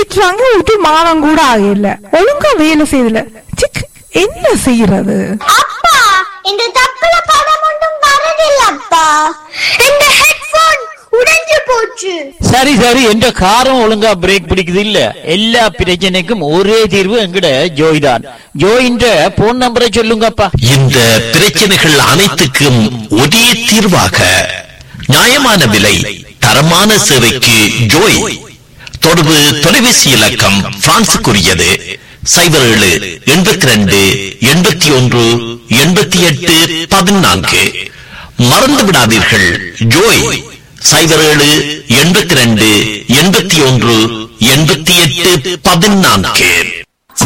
திட்டுறாங்க, ஒரு மானம் கூட ஆகல, ஒழுங்கா வேலை செய்யல. சிக், என்ன செய்யறது? அப்பா இந்த தப்புல படம் ஒன்றும் வரதில்ல அப்பா. இந்த ஹெட்போன் உடைஞ்சு போச்சு. சரி சரி, என்ற காரம் ஒழுங்கா பிரேக் பிடிக்குது இல்ல. எல்லா பிரச்சனைக்கும் ஒரே தீர்வு எங்கட ஜோய் தான். ஜோயின்ற போன் நம்பரை சொல்லுங்கப்பா. இந்த பிரச்சனைகள் அனைத்துக்கும் ஒரே தீர்வாக நியாயமான விலை தரமான சேவைக்கு ஜோய். தொடர்பு தொலைபேசி இலக்கம் பிரான்சுக்குரியது 0782818814. மறந்து விடாதீர்கள், ஜோய் 0782818814.